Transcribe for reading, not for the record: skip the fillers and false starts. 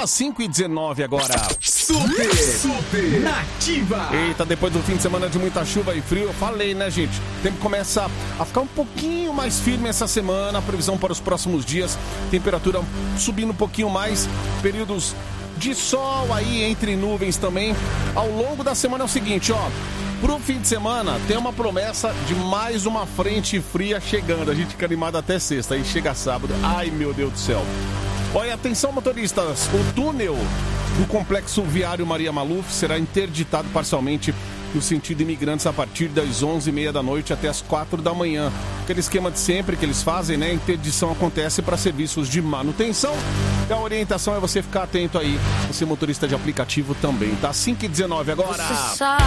às 5h19 agora. Super Nativa. Eita, depois do fim de semana de muita chuva e frio, eu falei, né, gente? O tempo começa a ficar um pouquinho mais firme essa semana. A previsão para os próximos dias, temperatura subindo um pouquinho mais, períodos de sol aí entre nuvens também. Ao longo da semana é o seguinte, ó. Pro fim de semana, tem uma promessa de mais uma frente fria chegando. A gente fica animado até sexta, aí chega sábado. Ai, meu Deus do céu. Olha, atenção, motoristas. O túnel do Complexo Viário Maria Maluf será interditado parcialmente no sentido imigrantes a partir das 11h30 da noite até as 4 da manhã. Aquele esquema de sempre que eles fazem, né? A interdição acontece para serviços de manutenção. E a orientação é você ficar atento aí. Você motorista de aplicativo também, tá? 5h19 agora.